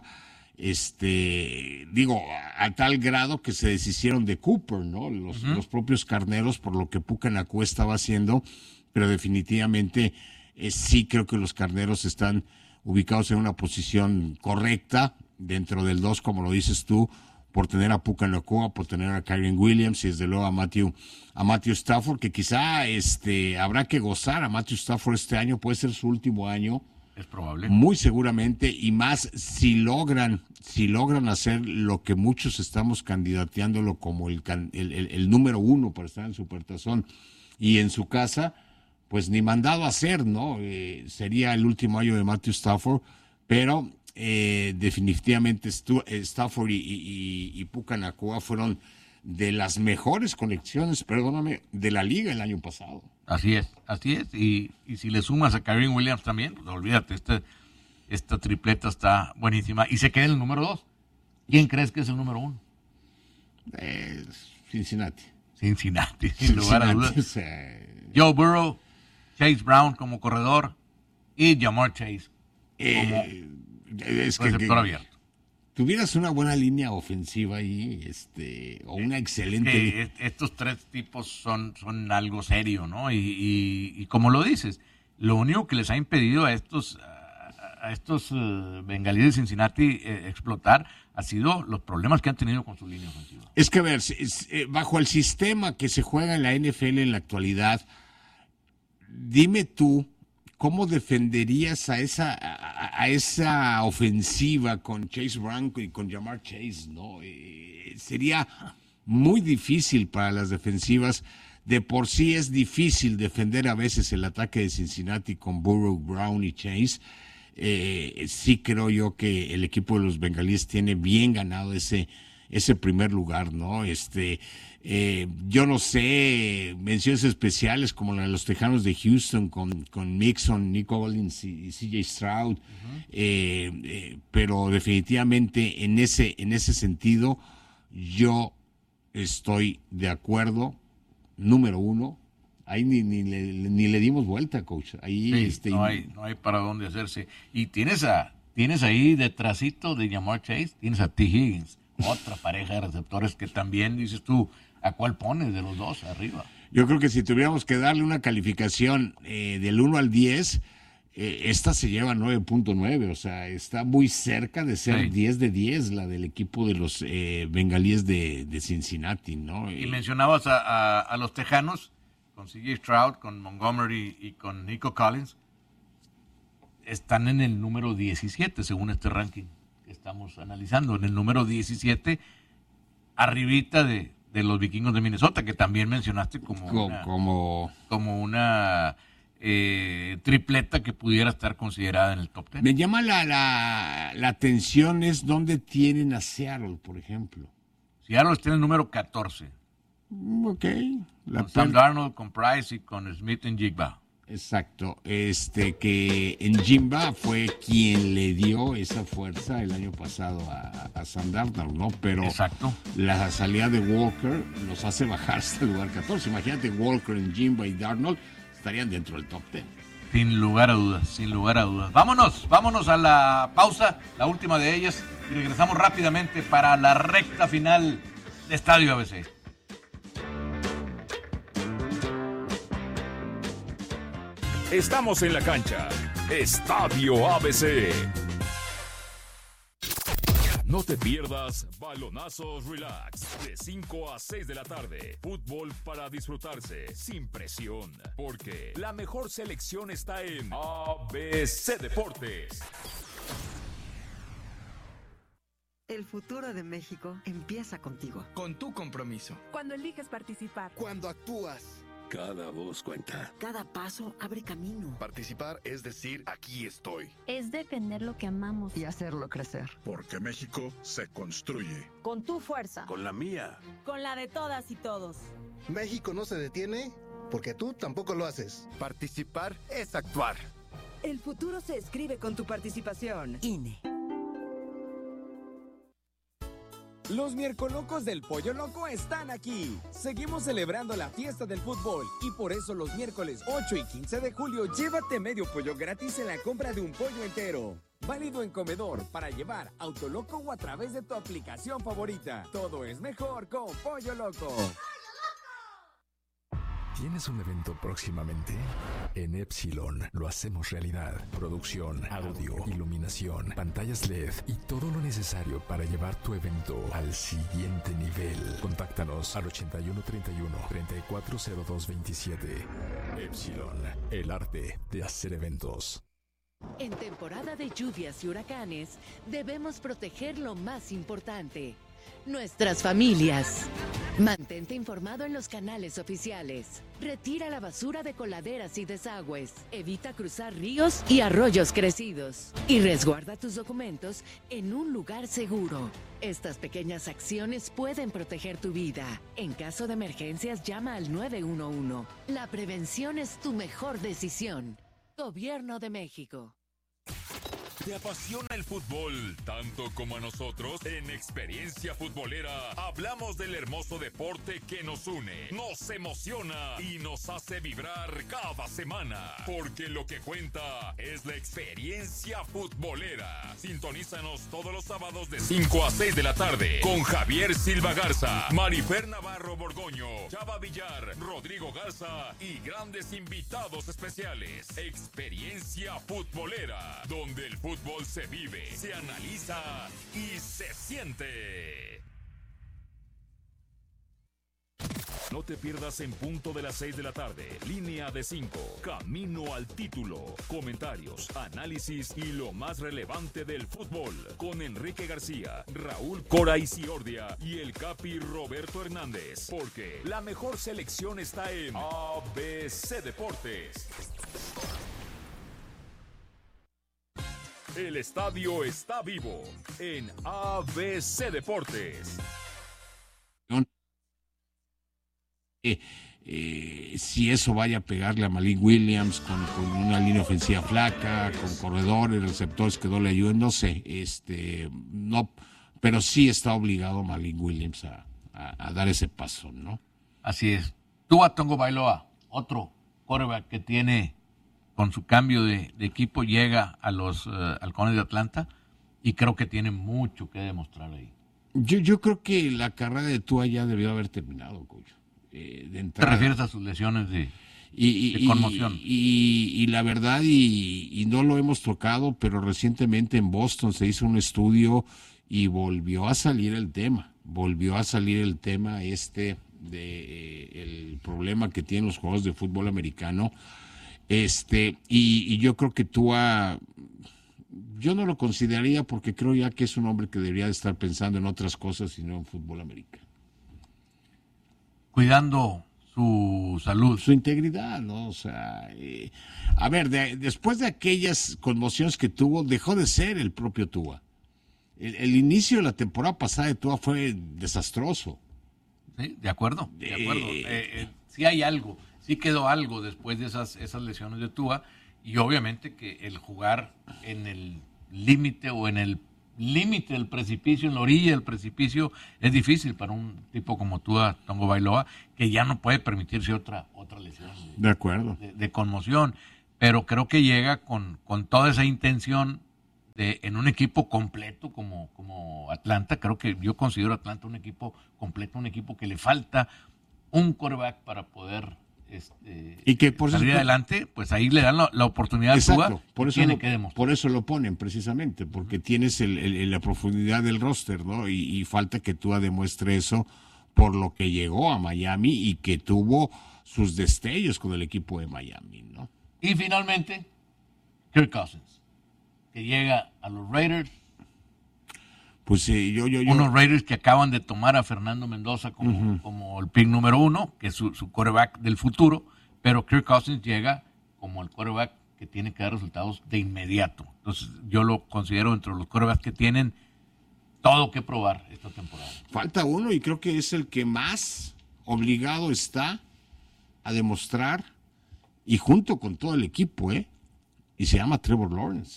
este, digo, a, a tal grado que se deshicieron de Cooper, ¿no? Los, uh-huh. los propios carneros, por lo que Puka Nacua estaba haciendo, pero definitivamente eh, sí creo que los carneros están ubicados en una posición correcta dentro del dos, como lo dices tú, por tener a Puka Nacua, por tener a Kyren Williams y desde luego a Matthew, a Matthew Stafford, que quizá este, habrá que gozar a Matthew Stafford este año, puede ser su último año. Es probable. Muy seguramente, y más si logran, si logran hacer lo que muchos estamos candidateándolo como el, el, el, el número uno para estar en Supertazón y en su casa, pues ni mandado a hacer, ¿no? Eh, sería el último año de Matthew Stafford, pero eh, definitivamente Stu, eh, Stafford y, y, y Puka Nacua fueron de las mejores conexiones, perdóname, de la liga el año pasado. Así es, así es. Y, y si le sumas a Kyren Williams también, pues olvídate, este, esta tripleta está buenísima. Y se queda en el número dos. ¿Quién crees que es el número uno? Eh, Cincinnati. Cincinnati, sin lugar a dudas. O sea, Joe Burrow, Chase Brown como corredor y Ja'Marr Chase como eh, es que, receptor que, abierto. Tuvieras una buena línea ofensiva ahí, este, o una excelente. Que estos tres tipos son, son algo serio, ¿no? Y, y, y como lo dices, lo único que les ha impedido a estos, a, a estos uh, bengalíes de Cincinnati eh, explotar ha sido los problemas que han tenido con su línea ofensiva. Es que, a ver, es, eh, bajo el sistema que se juega en la N F L en la actualidad, dime tú, ¿cómo defenderías a esa, a, a esa ofensiva con Chase Brown y con Ja'Marr Chase, ¿no? Eh, sería muy difícil para las defensivas. De por sí es difícil defender a veces el ataque de Cincinnati con Burrow, Brown y Chase. Eh, sí creo yo que el equipo de los bengalíes tiene bien ganado ese, ese primer lugar, ¿no? Este, eh, yo no sé, menciones especiales como la de los Tejanos de Houston con, con Mixon, Nico Collins y, y C J Stroud, uh-huh. eh, eh, pero definitivamente en ese, en ese sentido yo estoy de acuerdo. Número uno, ahí ni, ni, le, ni le dimos vuelta, coach. Ahí sí, este, no, hay, no hay para dónde hacerse. Y tienes a tienes ahí detrásito de Ja'Marr Chase, tienes a T. Higgins, otra pareja de receptores que también dices tú, ¿a cuál pones de los dos arriba? Yo creo que si tuviéramos que darle una calificación eh, del uno al diez, eh, esta se lleva nueve punto nueve, o sea, está muy cerca de ser sí. diez de diez, la del equipo de los eh, bengalíes de, de Cincinnati, ¿no? Y eh, mencionabas a, a, a los Tejanos, con C J Stroud, con Montgomery y con Nico Collins, están en el número diecisiete, según este ranking que estamos analizando, en el número diecisiete, arribita de, de los vikingos de Minnesota, que también mencionaste como como, una... como... como una Eh, tripleta que pudiera estar considerada en el top ten. Me llama la, la, la atención es dónde tienen a Seattle, por ejemplo. Seattle está en el número catorce. Ok. La con Sam Darnold, con Price y con Smith en Jigba. Exacto. Este que en Jigba fue quien le dio esa fuerza el año pasado a, a Sam Darnold, ¿no? Pero exacto. La salida de Walker nos hace bajar hasta el lugar catorce. Imagínate Walker en Jigba y Darnold estarían dentro del top ten. Sin lugar a dudas, sin lugar a dudas. Vámonos, vámonos a la pausa, la última de ellas, y regresamos rápidamente para la recta final de Estadio A B C. Estamos en la cancha. Estadio A B C. No te pierdas Balonazos Relax de cinco a seis de la tarde. Fútbol para disfrutarse sin presión, porque la mejor selección está en A B C Deportes. El futuro de México empieza contigo. Con tu compromiso. Cuando eliges participar. Cuando actúas. Cada voz cuenta. Cada paso abre camino. Participar es decir, aquí estoy. Es defender lo que amamos. Y hacerlo crecer. Porque México se construye. Con tu fuerza. Con la mía. Con la de todas y todos. México no se detiene porque tú tampoco lo haces. Participar es actuar. El futuro se escribe con tu participación. I N E. Los Miercolocos del Pollo Loco están aquí. Seguimos celebrando la fiesta del fútbol y por eso los miércoles ocho y quince de julio llévate medio pollo gratis en la compra de un pollo entero. Válido en comedor, para llevar, Autoloco o a través de tu aplicación favorita. Todo es mejor con Pollo Loco. ¿Tienes un evento próximamente? En Epsilon lo hacemos realidad. Producción, audio, iluminación, pantallas L E D y todo lo necesario para llevar tu evento al siguiente nivel. Contáctanos al ochenta y uno treinta y uno, treinta y cuatro cero dos veintisiete. Epsilon, el arte de hacer eventos. En temporada de lluvias y huracanes, debemos proteger lo más importante: nuestras familias. Mantente informado en los canales oficiales. Retira la basura de coladeras y desagües. Evita cruzar ríos y arroyos crecidos. Y resguarda tus documentos en un lugar seguro. Estas pequeñas acciones pueden proteger tu vida. En caso de emergencias, llama al nueve uno uno. La prevención es tu mejor decisión. Gobierno de México. ¿Te apasiona el fútbol tanto como a nosotros? En Experiencia Futbolera hablamos del hermoso deporte que nos une, nos emociona y nos hace vibrar cada semana. Porque lo que cuenta es la experiencia futbolera. Sintonízanos todos los sábados de cinco a seis de la tarde con Javier Silva Garza, Marifer Navarro Borgoño, Chava Villar, Rodrigo Garza y grandes invitados especiales. Experiencia Futbolera, donde el fútbol se vive, se analiza y se siente. No te pierdas En Punto de las seis de la tarde, Línea de cinco, Camino al Título. Comentarios, análisis y lo más relevante del fútbol. Con Enrique García, Raúl Cora Isiordia y el Capi Roberto Hernández. Porque la mejor selección está en A B C Deportes. El estadio está vivo en A B C Deportes. Eh, eh, si eso vaya a pegarle a Malik Williams con, con una línea ofensiva flaca, con corredores, receptores que no le ayuden, no sé, este, no, pero sí está obligado Malik Williams a, a, a dar ese paso, ¿no? Así es. Tua Tagovailoa, otro quarterback que tiene, con su cambio de, de equipo, llega a los uh, Halcones de Atlanta y creo que tiene mucho que demostrar ahí. Yo, yo creo que la carrera de Tua ya debió haber terminado, coach. Eh, de ¿Te refieres a sus lesiones de, y, y, de conmoción? Y, y, y la verdad, y, y no lo hemos tocado, pero recientemente en Boston se hizo un estudio y volvió a salir el tema, volvió a salir el tema este de eh, el problema que tienen los jugadores de fútbol americano, este y, y yo creo que Tua, yo no lo consideraría porque creo ya que es un hombre que debería de estar pensando en otras cosas y no en fútbol americano. Cuidando su salud. Su integridad, ¿no? O sea, eh, a ver, de, después de aquellas conmociones que tuvo, dejó de ser el propio Tua. El, el inicio de la temporada pasada de Tua fue desastroso. Sí, de acuerdo, de acuerdo. Eh, eh, sí hay algo, sí quedó algo después de esas, esas lesiones de Tua, y obviamente que el jugar en el límite o en el límite del precipicio, en la orilla del precipicio, es difícil para un tipo como Tua Tagovailoa, que ya no puede permitirse otra otra lesión de, de acuerdo de, de conmoción, pero creo que llega con, con toda esa intención de, en un equipo completo como, como Atlanta. Creo que yo considero Atlanta un equipo completo, un equipo que le falta un quarterback para poder Este, y que por salir eso, adelante, pues ahí le dan la, la oportunidad exacto, a Tua, por eso tiene lo, que demostrar. Por eso lo ponen precisamente, porque tienes el, el, la profundidad del roster, ¿no? Y, y falta que Tua demuestre eso por lo que llegó a Miami y que tuvo sus destellos con el equipo de Miami, ¿no? Y finalmente, Kirk Cousins, que llega a los Raiders. Pues eh, yo, yo, yo. Unos Raiders que acaban de tomar a Fernando Mendoza como, uh-huh. como el pick número uno, que es su, su quarterback del futuro, pero Kirk Cousins llega como el quarterback que tiene que dar resultados de inmediato. Entonces yo lo considero entre los quarterbacks que tienen todo que probar esta temporada. Falta uno y creo que es el que más obligado está a demostrar, y junto con todo el equipo, ¿eh? Y se llama Trevor Lawrence.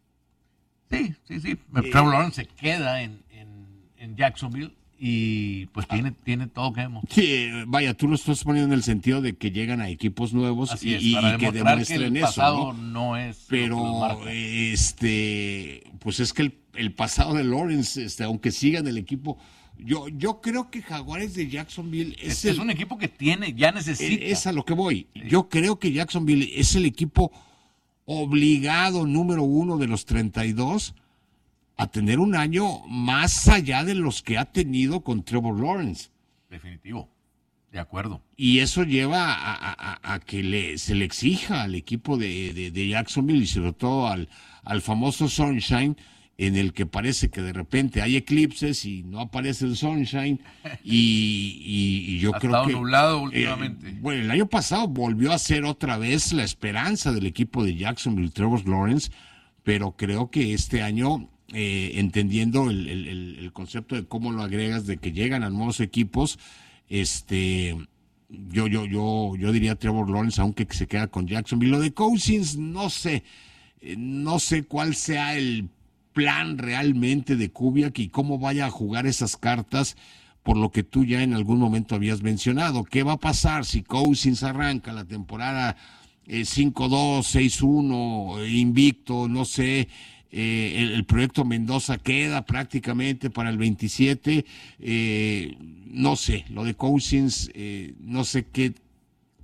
Sí, sí, sí. Eh, Trevor Lawrence se queda en, en, en Jacksonville y pues ah, tiene, tiene todo que demostrar. Sí, vaya, tú lo estás poniendo en el sentido de que llegan a equipos nuevos Así y, es, para y que demuestren que el eso, pasado ¿no? no es. Pero este, pues es que el, el pasado de Lawrence, este, aunque siga en el equipo, yo, yo creo que Jaguares de Jacksonville es, es, el, es un equipo que tiene, ya necesita. Es a lo que voy. Sí. Yo creo que Jacksonville es el equipo obligado número uno de los treinta y dos a tener un año más allá de los que ha tenido con Trevor Lawrence. Definitivo, de acuerdo. Y eso lleva a, a, a que le, se le exija al equipo de, de, de Jacksonville y sobre todo al, al famoso Sunshine, en el que parece que de repente hay eclipses y no aparece el Sunshine y, y, y yo ha creo estado que nublado últimamente. Eh, bueno, el año pasado volvió a ser otra vez la esperanza del equipo de Jacksonville, Trevor Lawrence, pero creo que este año Eh, entendiendo el, el, el concepto de cómo lo agregas, de que llegan a nuevos equipos, este yo yo yo yo diría Trevor Lawrence, aunque se queda con Jacksonville. Lo de Cousins, no sé, eh, no sé cuál sea el plan realmente de Kubiak y cómo vaya a jugar esas cartas, por lo que tú ya en algún momento habías mencionado. ¿Qué va a pasar si Cousins arranca la temporada eh, cinco dos, seis uno, invicto, no sé? Eh, el, el proyecto Mendoza queda prácticamente para el veintisiete, eh, no sé, lo de Cousins, eh, no sé qué,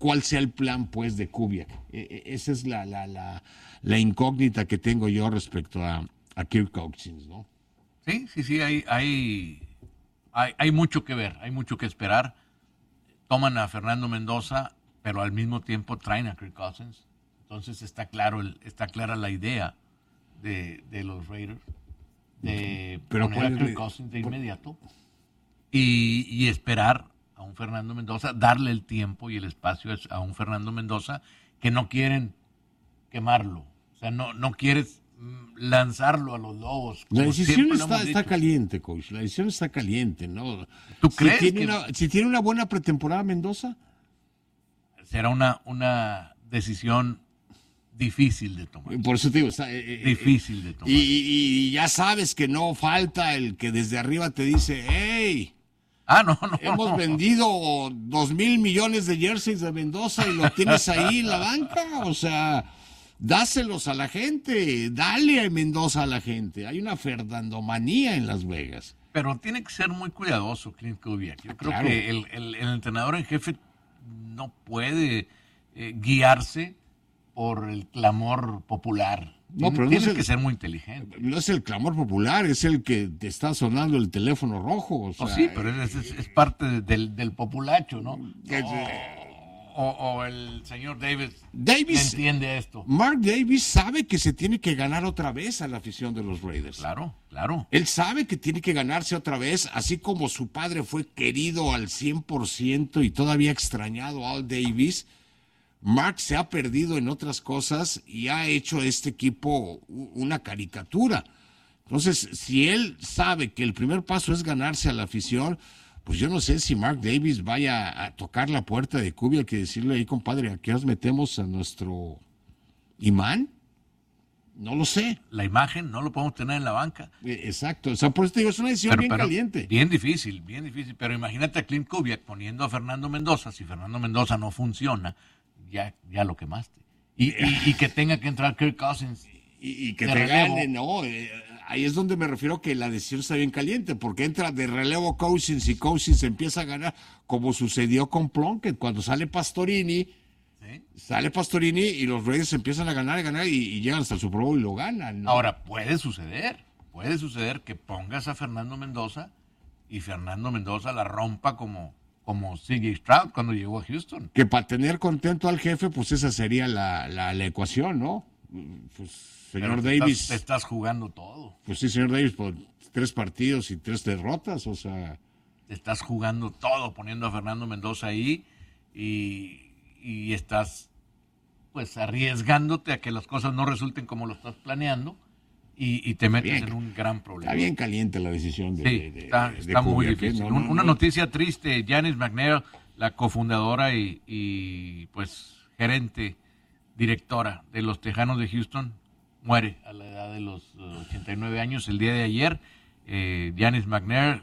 cuál sea el plan, pues, de Kubiak. E- esa es la, la, la, la incógnita que tengo yo respecto a, a Kirk Cousins, ¿no? Sí, sí, sí, hay, hay, hay, hay mucho que ver, hay mucho que esperar. Toman a Fernando Mendoza, pero al mismo tiempo traen a Kirk Cousins. Entonces está claro, el, está clara la idea de, de los Raiders de pero poner a Kirk Cousins de inmediato y, y esperar a un Fernando Mendoza, darle el tiempo y el espacio a un Fernando Mendoza que no quieren quemarlo. O sea, no, no quieres lanzarlo a los Lobos. La decisión está, está caliente, coach. La decisión está caliente, ¿no? ¿Tú si crees tiene que una, si tiene una buena pretemporada Mendoza? Será una, una decisión difícil de tomar. Por eso te digo, está, eh, difícil de tomar. Y, y, y ya sabes que no falta el que desde arriba te dice, hey, ah, no, no, hemos vendido dos mil millones de jerseys de Mendoza y lo tienes ahí en la banca, o sea, dáselos a la gente, dale a Mendoza a la gente. Hay una fernandomanía en Las Vegas. Pero tiene que ser muy cuidadoso Clint Kubiak. Yo creo Claro. que el, el, el entrenador en jefe no puede eh, guiarse por el clamor popular. No, pero tiene no es el, que ser muy inteligente. No es el clamor popular, es el que te está sonando el teléfono rojo. O sea, oh, sí, pero es, es, es parte del, del populacho, ¿no? O, o, o el señor Davis, Davis entiende esto. Mark Davis sabe que se tiene que ganar otra vez a la afición de los Raiders. Claro, claro. Él sabe que tiene que ganarse otra vez, así como su padre fue querido al cien por ciento y todavía extrañado a Al Davis. Mark se ha perdido en otras cosas y ha hecho este equipo una caricatura. Entonces, si él sabe que el primer paso es ganarse a la afición, pues yo no sé si Mark Davis vaya a tocar la puerta de Kubiak y decirle ahí, compadre, ¿a qué nos metemos a nuestro imán? No lo sé. La imagen no lo podemos tener en la banca. Exacto. O sea, por eso te digo, es una decisión pero, bien pero, caliente. Bien difícil, bien difícil. Pero imagínate a Clint Kubiak poniendo a Fernando Mendoza. Si Fernando Mendoza no funciona, ya, ya lo quemaste. Y, y, y que tenga que entrar Kirk Cousins. Y, y que te gane, no. Eh, ahí es donde me refiero que la decisión está bien caliente, porque entra de relevo Cousins y Cousins empieza a ganar, como sucedió con Plunkett, cuando sale Pastorini, ¿sí? sale Pastorini y los Raiders empiezan a ganar y ganar y, y llegan hasta el Super Bowl y lo ganan, ¿no? Ahora, puede suceder, puede suceder que pongas a Fernando Mendoza y Fernando Mendoza la rompa como... como C J Stroud cuando llegó a Houston. Que para tener contento al jefe, pues esa sería la, la, la ecuación, ¿no? Pues, señor te Davis... Estás, te estás jugando todo. Pues sí, señor Davis, por tres partidos y tres derrotas, o sea... Te estás jugando todo poniendo a Fernando Mendoza ahí y, y estás, pues, arriesgándote a que las cosas no resulten como lo estás planeando y, y te metes bien, en un gran problema. Está bien caliente la decisión de... Sí, de, de, está, de está muy Kubiak, difícil. ¿eh? No, no, Una no. noticia triste, Janice McNair, la cofundadora y, y pues gerente, directora de los Tejanos de Houston, muere a la edad de los uh, ochenta y nueve años el día de ayer. Eh, Janice McNair,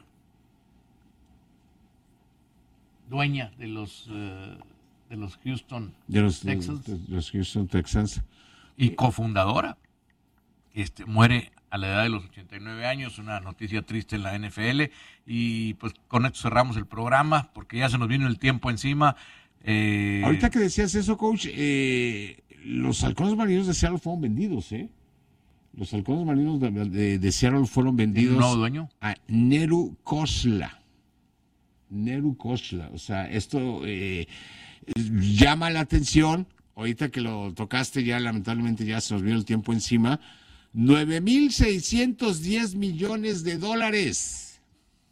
dueña de los uh, de los Houston de los, Texans, de, de los Houston Texans y cofundadora, este, muere a la edad de los ochenta y nueve años, una noticia triste en la N F L, y pues con esto cerramos el programa, porque ya se nos vino el tiempo encima. Eh... Ahorita que decías eso, coach, eh, los halcones marinos de Seattle fueron vendidos, ¿eh? Los halcones marinos de, de, de Seattle fueron vendidos ¿Un nuevo dueño? a Neru Khosla. Neru Khosla, o sea, esto eh, llama la atención. Ahorita que lo tocaste, ya lamentablemente ya se nos vino el tiempo encima. nueve mil seiscientos diez millones de dólares.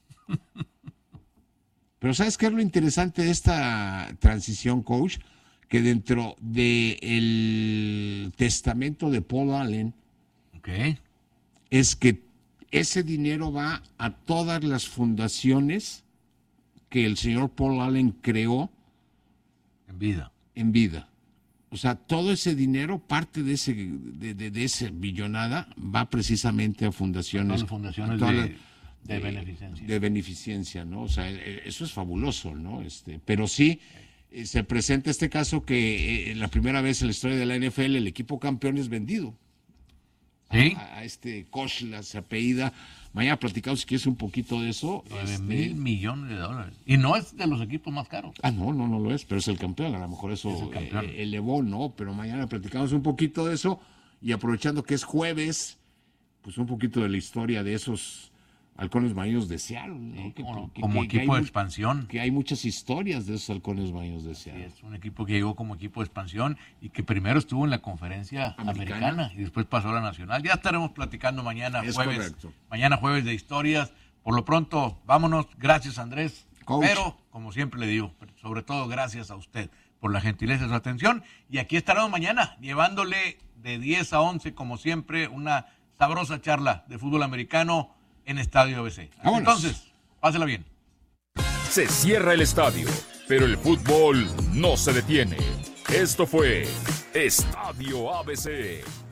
Pero ¿sabes qué es lo interesante de esta transición, coach? Que dentro del testamento de Paul Allen, okay, es que ese dinero va a todas las fundaciones que el señor Paul Allen creó en vida. En vida. O sea, todo ese dinero, parte de ese de, de, de esa billonada, va precisamente a fundaciones. A fundaciones a todas de, de, de beneficencia. De beneficencia, ¿no? O sea, eso es fabuloso, ¿no? Este, pero sí, eh, se presenta este caso que eh, la primera vez en la historia de la N F L el equipo campeón es vendido. ¿Sí? A, a este Khosla, se apellida, Mañana platicamos si quieres un poquito de eso. Nueve este... mil millones de dólares. Y no es de los equipos más caros. Ah, no, no, no lo es, pero es el campeón. A lo mejor eso eh, elevó, ¿no? Pero mañana platicamos un poquito de eso. Y aprovechando que es jueves, pues un poquito de la historia de esos halcones marinos de Seattle, ¿no? Sí, que, como que, como que, equipo que hay, de expansión. Que hay muchas historias de esos halcones marinos de Seattle. Sí, es un equipo que llegó como equipo de expansión y que primero estuvo en la conferencia americana, americana y después pasó a la nacional. Ya estaremos platicando mañana es jueves. Correcto. Mañana jueves de historias. Por lo pronto, vámonos. Gracias, Andrés. Coach. Pero, como siempre le digo, sobre todo gracias a usted por la gentileza de su atención. Y aquí estaremos mañana llevándole de diez a once, como siempre, una sabrosa charla de fútbol americano en Estadio A B C. Entonces, pásela bien. Se cierra el estadio, pero el fútbol no se detiene. Esto fue Estadio A B C.